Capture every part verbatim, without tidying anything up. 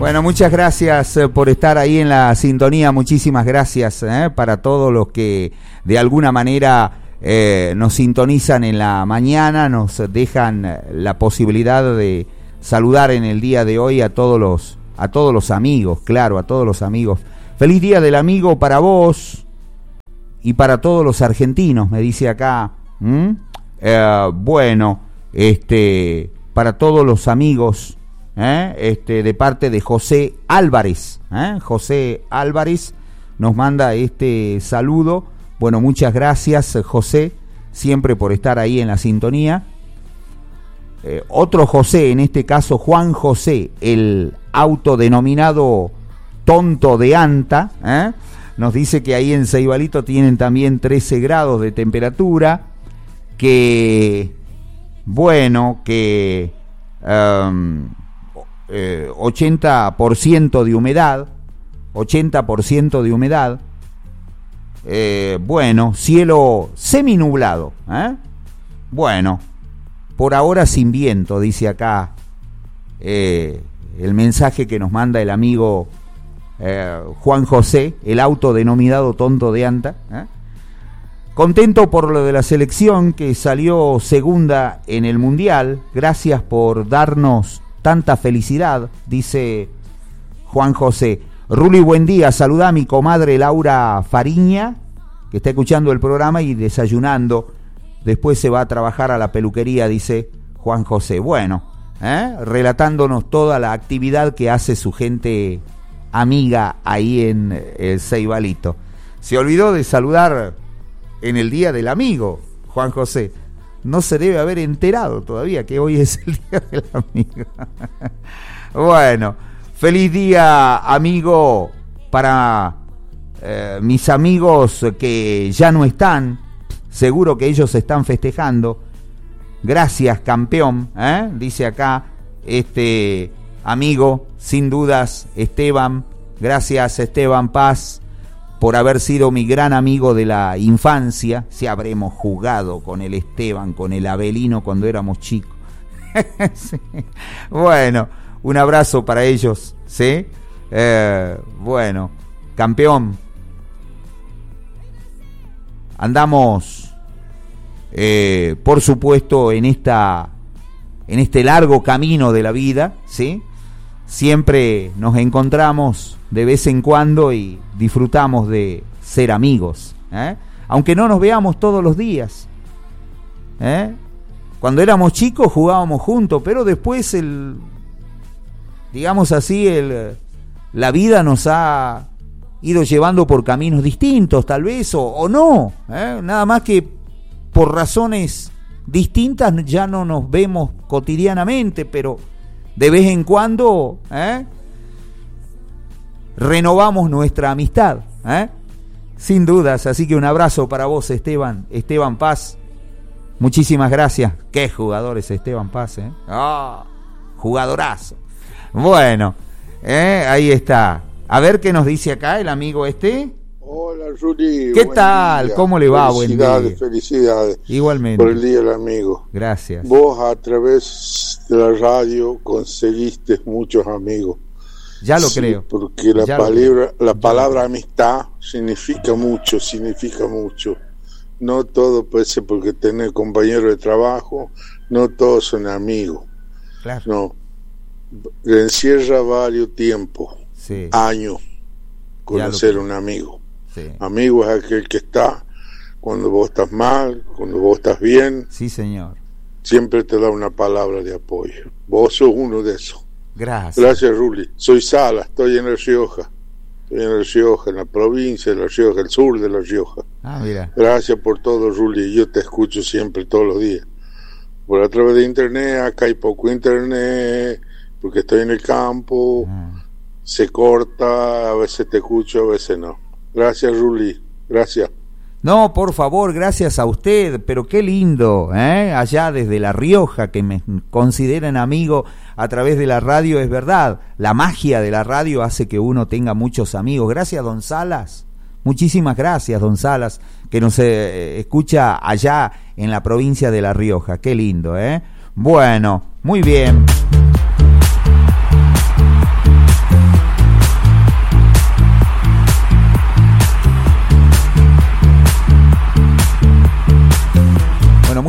Bueno, muchas gracias por estar ahí en la sintonía, muchísimas gracias ¿eh? para todos los que de alguna manera eh, nos sintonizan en la mañana, nos dejan la posibilidad de saludar en el día de hoy a todos los, a todos los amigos, claro, a todos los amigos. Feliz Día del Amigo para vos y para todos los argentinos, me dice acá. ¿Mm? Eh, bueno, este, para todos los amigos. ¿Eh? Este, de parte de José Álvarez, ¿eh? José Álvarez nos manda este saludo. Bueno, muchas gracias, José, siempre por estar ahí en la sintonía. Eh, otro José, en este caso Juan José, el autodenominado tonto de Anta, ¿eh? nos dice que ahí en Ceibalito tienen también trece grados de temperatura, que bueno, que um, Eh, ochenta por ciento de humedad, ochenta por ciento de humedad, eh, bueno, cielo seminublado, ¿eh? Bueno, por ahora sin viento, dice acá eh, el mensaje que nos manda el amigo eh, Juan José, el autodenominado tonto de Anta, ¿eh? Contento por lo de la selección que salió segunda en el Mundial, gracias por darnos tanta felicidad, dice Juan José. Ruli, buen día, saluda a mi comadre Laura Fariña, que está escuchando el programa y desayunando, después se va a trabajar a la peluquería, dice Juan José. Bueno, ¿eh? relatándonos toda la actividad que hace su gente amiga ahí en el Ceibalito. Se olvidó de saludar en el Día del Amigo, Juan José. No se debe haber enterado todavía que hoy es el Día del Amigo. Bueno, feliz día, amigo, para eh, mis amigos que ya no están. Seguro que ellos están festejando. Gracias, campeón, ¿eh? dice acá este amigo, sin dudas, Esteban. Gracias, Esteban Paz, por haber sido mi gran amigo de la infancia. Si habremos jugado con el Esteban, con el Abelino cuando éramos chicos. Sí. Bueno, un abrazo para ellos, ¿sí? Eh, bueno, campeón, andamos, eh, por supuesto, en esta, en este largo camino de la vida, ¿sí? Siempre nos encontramos de vez en cuando y disfrutamos de ser amigos, ¿eh? aunque no nos veamos todos los días. ¿eh? Cuando éramos chicos jugábamos juntos, pero después el, digamos así, el, la vida nos ha ido llevando por caminos distintos, tal vez, o, o no, ¿eh? nada más que por razones distintas ya no nos vemos cotidianamente, pero de vez en cuando, ¿eh? renovamos nuestra amistad, ¿eh? sin dudas. Así que un abrazo para vos, Esteban, Esteban Paz. Muchísimas gracias. Qué jugador es Esteban Paz, ¿eh? Oh, jugadorazo. Bueno, ¿eh? ahí está. A ver qué nos dice acá el amigo este. Hola, Ruli. ¿Qué tal? Día. ¿Cómo le va? Buen día. Felicidades, felicidades. Igualmente. Por el Día del Amigo. Gracias. Vos a través de la radio conseguiste muchos amigos. Ya lo sí, creo. Porque la ya palabra, la palabra amistad significa mucho, significa mucho. No todo puede ser porque tenés compañeros de trabajo, no todos son amigos. Claro. No. Encierra varios tiempos, sí. años, conocer a un amigo. Sí. Amigo es aquel que está cuando vos estás mal, cuando vos estás bien. Sí, señor. Siempre te da una palabra de apoyo. Vos sos uno de esos. Gracias. Gracias, Ruli. Soy Sala, estoy en La Rioja. Estoy en La Rioja, en la provincia de La Rioja, el sur de La Rioja. Ah, mira. Gracias por todo, Ruli. Yo te escucho siempre, todos los días. Por a través de internet, acá hay poco internet, porque estoy en el campo, ah. se corta, a veces te escucho, a veces no. Gracias, Ruli. Gracias. No, por favor, gracias a usted, pero qué lindo, ¿eh? Allá desde La Rioja, que me consideren amigo a través de la radio, es verdad, la magia de la radio hace que uno tenga muchos amigos. Gracias, don Salas, muchísimas gracias, don Salas, que nos eh, escucha allá en la provincia de La Rioja, qué lindo, ¿eh? Bueno, muy bien.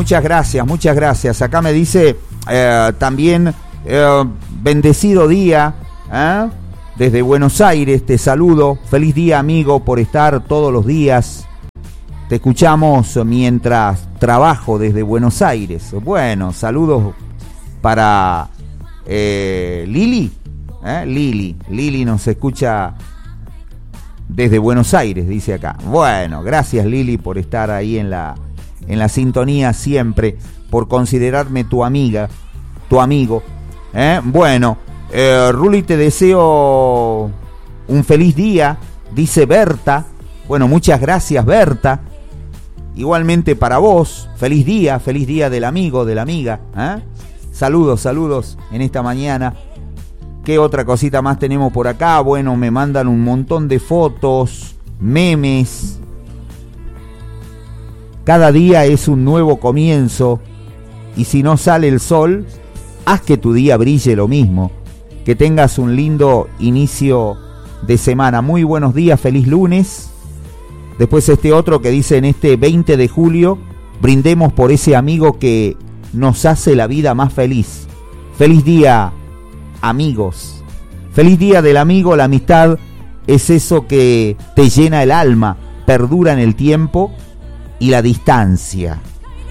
muchas gracias, muchas gracias. Acá me dice eh, también eh, bendecido día, ¿eh? Desde Buenos Aires te saludo. Feliz día, amigo, por estar todos los días. Te escuchamos mientras trabajo desde Buenos Aires. Bueno, saludos para eh, Lili. ¿eh? Lili, Lili nos escucha desde Buenos Aires, dice acá. Bueno, gracias Lili por estar ahí en la, en la sintonía siempre, por considerarme tu amiga, tu amigo. ¿eh? Bueno, eh, Ruli, te deseo un feliz día, dice Berta. Bueno, muchas gracias Berta. Igualmente para vos, feliz día, feliz día del amigo, de la amiga. ¿eh? Saludos, saludos en esta mañana. ¿Qué otra cosita más tenemos por acá? Bueno, me mandan un montón de fotos, memes. Cada día es un nuevo comienzo. Y si no sale el sol, haz que tu día brille lo mismo. Que tengas un lindo inicio de semana. Muy buenos días, feliz lunes. Después este otro que dice: en este veinte de julio, brindemos por ese amigo que nos hace la vida más feliz. Feliz día, amigos. Feliz día del amigo. La amistad es eso que te llena el alma, perdura en el tiempo y la distancia.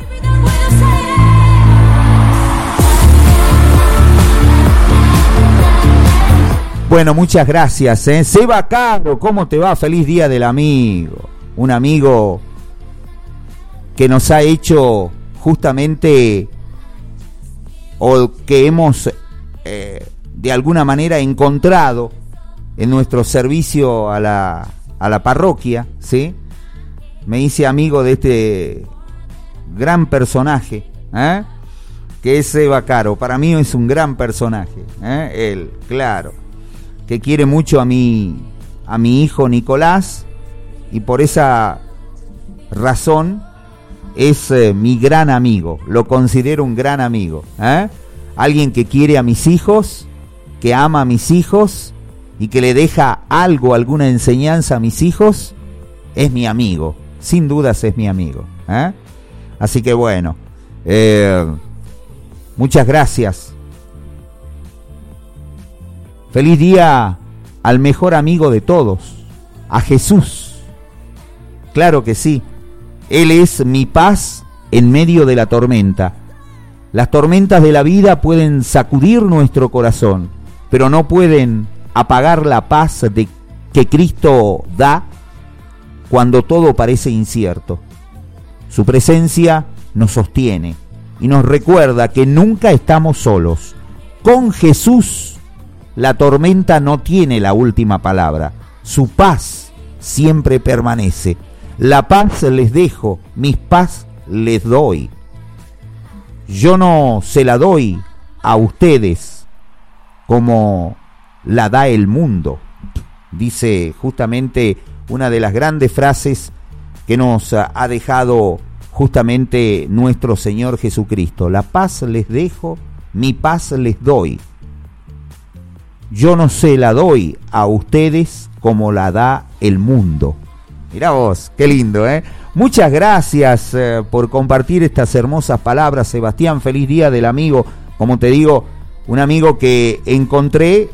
Bueno, muchas gracias. ¿eh? Seba Caro, ¿cómo te va? Feliz día del amigo. Un amigo que nos ha hecho justamente, o que hemos eh, de alguna manera encontrado en nuestro servicio a la, a la parroquia, ¿sí? Me hice amigo de este gran personaje, ¿eh? que es Seba Caro. Para mí es un gran personaje, ¿eh? él, claro, que quiere mucho a mi, a mi hijo Nicolás, y por esa razón es eh, mi gran amigo. Lo considero un gran amigo, ¿eh? Alguien que quiere a mis hijos, que ama a mis hijos y que le deja algo, alguna enseñanza a mis hijos. Es mi amigo, sin dudas es mi amigo, ¿eh? Así que bueno, eh, muchas gracias. Feliz día al mejor amigo de todos, a Jesús. Claro que sí, Él es mi paz en medio de la tormenta. Las tormentas de la vida pueden sacudir nuestro corazón, pero no pueden apagar la paz de, que Cristo da cuando todo parece incierto. Su presencia nos sostiene y nos recuerda que nunca estamos solos. Con Jesús, la tormenta no tiene la última palabra. Su paz siempre permanece. La paz les dejo, mis paz les doy. Yo no se la doy a ustedes como la da el mundo. Dice justamente una de las grandes frases que nos ha dejado justamente nuestro Señor Jesucristo. La paz les dejo, mi paz les doy. Yo no se la doy a ustedes como la da el mundo. Mirá vos, qué lindo, ¿eh? Muchas gracias eh, por compartir estas hermosas palabras, Sebastián. Feliz día del amigo. Como te digo, un amigo que encontré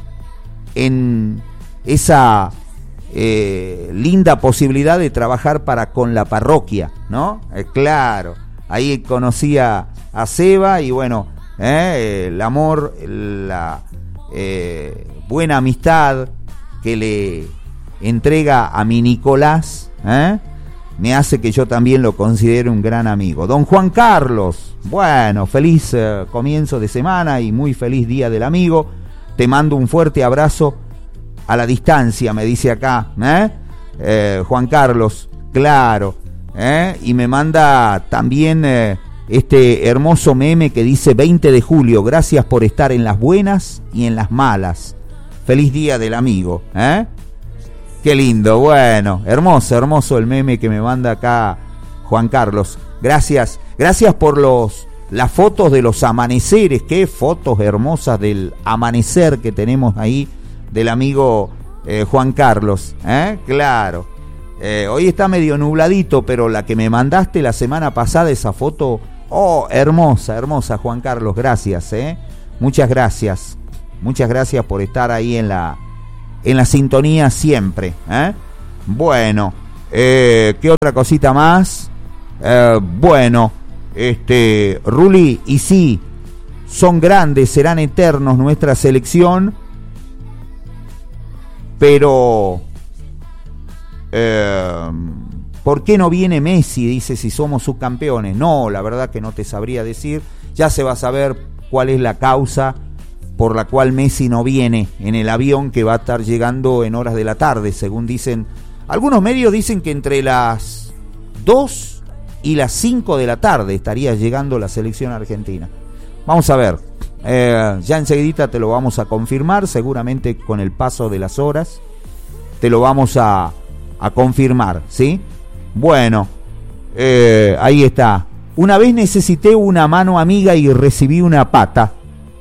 en esa eh, linda posibilidad de trabajar para con la parroquia, ¿no? Eh, claro, ahí conocí a, a Seba y bueno, eh, el amor, la eh, buena amistad que le entrega a mi Nicolás, ¿eh? me hace que yo también lo considere un gran amigo. Don Juan Carlos, bueno, feliz eh, comienzo de semana y muy feliz día del amigo. Te mando un fuerte abrazo a la distancia, me dice acá, ¿eh? Eh, Juan Carlos, claro, ¿eh? y me manda también eh, este hermoso meme que dice veinte de julio, gracias por estar en las buenas y en las malas. Feliz día del amigo, ¿eh? Qué lindo, bueno, hermoso, hermoso el meme que me manda acá Juan Carlos. Gracias, gracias por los las fotos de los amaneceres, qué fotos hermosas del amanecer que tenemos ahí del amigo eh, Juan Carlos, ¿eh? Claro. Eh, hoy está medio nubladito, pero la que me mandaste la semana pasada, esa foto Oh, hermosa, hermosa, Juan Carlos, gracias, ¿eh? Muchas gracias, muchas gracias por estar ahí en la, en la sintonía siempre, ¿eh? Bueno, eh, ¿qué otra cosita más? Eh, bueno, este, Ruli, y sí, son grandes, serán eternos nuestra selección, pero eh, ¿por qué no viene Messi? Dice, si somos subcampeones. No, la verdad que no te sabría decir. Ya se va a saber cuál es la causa por la cual Messi no viene en el avión que va a estar llegando en horas de la tarde, según dicen. Algunos medios dicen que entre las dos y las cinco de la tarde estaría llegando la selección argentina. Vamos a ver. Eh, ya enseguidita te lo vamos a confirmar, seguramente con el paso de las horas te lo vamos a, a confirmar, ¿sí? Bueno, eh, ahí está. Una vez necesité una mano amiga y recibí una pata.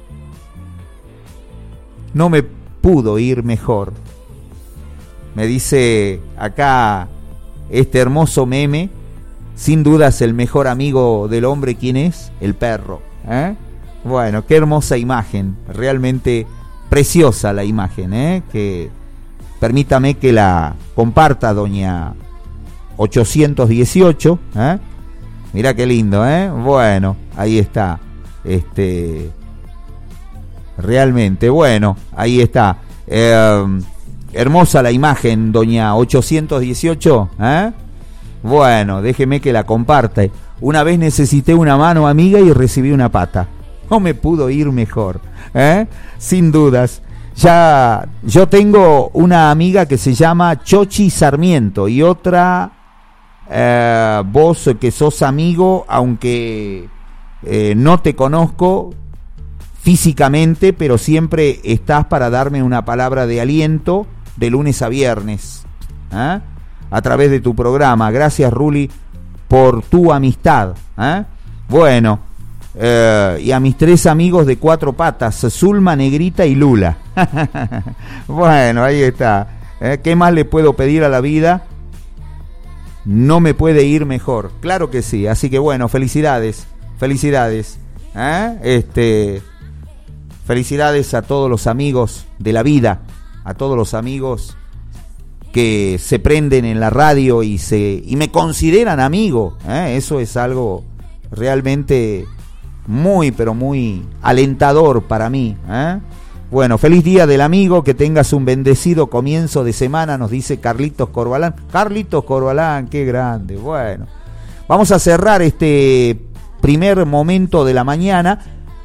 No me pudo ir mejor. Me dice acá este hermoso meme. Sin dudas el mejor amigo del hombre, ¿quién es? El perro, ¿eh? Bueno, qué hermosa imagen. Realmente preciosa la imagen, ¿eh? Que permítame que la comparta, doña ochocientos dieciocho, ¿eh? Mirá qué lindo, ¿eh? Bueno, ahí está. Este, realmente, bueno, ahí está. Eh, hermosa la imagen, doña ochocientos dieciocho, ¿eh? Bueno, déjeme que la comparte. Una vez necesité una mano amiga y recibí una pata. No me pudo ir mejor, ¿eh? Sin dudas. Ya, yo tengo una amiga que se llama Chochi Sarmiento y otra, eh, vos que sos amigo, aunque eh, no te conozco físicamente, pero siempre estás para darme una palabra de aliento de lunes a viernes, ¿eh? A través de tu programa. Gracias, Ruli, por tu amistad, ¿eh? Bueno, eh, y a mis tres amigos de cuatro patas, Zulma, Negrita y Lula. Bueno, ahí está. ¿Eh? ¿Qué más le puedo pedir a la vida? No me puede ir mejor. Claro que sí. Así que bueno, felicidades, felicidades, ¿eh? Este, felicidades a todos los amigos de la vida, a todos los amigos que se prenden en la radio y se y me consideran amigo, ¿eh? Eso es algo realmente muy, pero muy alentador para mí, ¿eh? Bueno, feliz día del amigo, que tengas un bendecido comienzo de semana, nos dice Carlitos Corbalán. Carlitos Corbalán, qué grande. Bueno, vamos a cerrar este primer momento de la mañana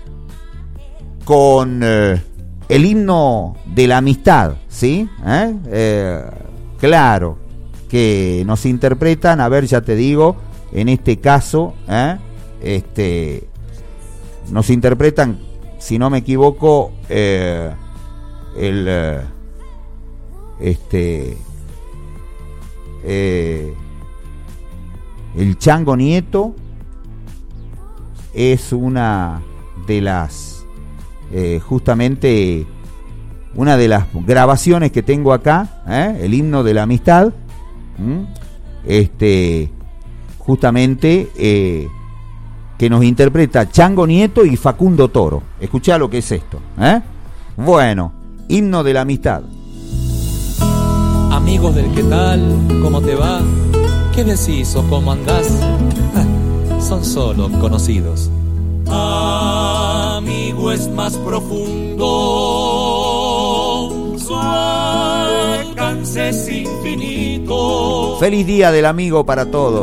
con eh, el himno de la amistad, ¿sí? ¿Eh? Eh, claro, que nos interpretan, a ver, ya te digo, en este caso, ¿eh? este, nos interpretan, si no me equivoco, eh, el eh, este eh, el Chango Nieto es una de las eh, justamente una de las grabaciones que tengo acá, ¿eh? El himno de la amistad, ¿m? este justamente eh, que nos interpreta Chango Nieto y Facundo Toro. Escuchá lo que es esto, ¿eh? Bueno, himno de la amistad. Amigos del qué tal, cómo te va, qué decís o cómo andás, son solo conocidos. Amigo es más profundo, su alcance es infinito. Feliz día del amigo para todos.